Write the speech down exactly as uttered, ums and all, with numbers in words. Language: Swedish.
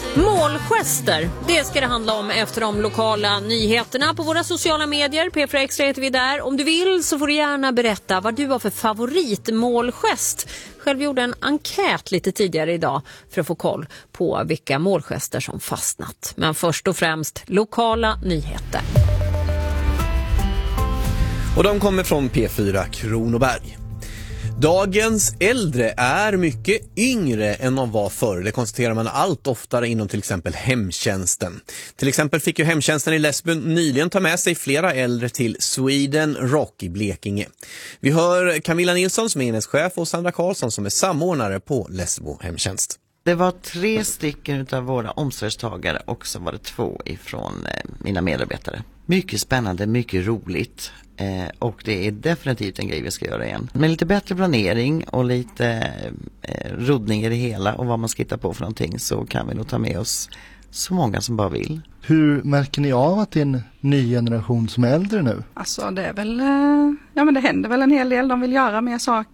Målgester, det ska det handla om efter de lokala nyheterna på våra sociala medier. P fyra Extra heter vi där. Om du vill så får du gärna berätta vad du har för favoritmålgest. Själv gjorde en enkät lite tidigare idag för att få koll på vilka målgester som fastnat. Men först och främst lokala nyheter. Och de kommer från P fyra Kronoberg. Dagens äldre är mycket yngre än de var förr. Det konstaterar man allt oftare inom till exempel hemtjänsten. Till exempel fick ju hemtjänsten i Lesbo nyligen ta med sig flera äldre till Sweden Rock i Blekinge. Vi hör Camilla Nilsson som är enhetschef och Sandra Karlsson som är samordnare på Lesbo hemtjänst. Det var tre stycken av våra omsorgstagare och så var det två ifrån eh, mina medarbetare. Mycket spännande, mycket roligt eh, och det är definitivt en grej vi ska göra igen. Med lite bättre planering och lite eh, roddning i det hela och vad man ska hitta på för någonting så kan vi nog ta med oss så många som bara vill. Hur märker ni av att det är en ny generation som är äldre nu? Alltså det är väl, ja men det händer väl en hel del. De vill göra mer saker.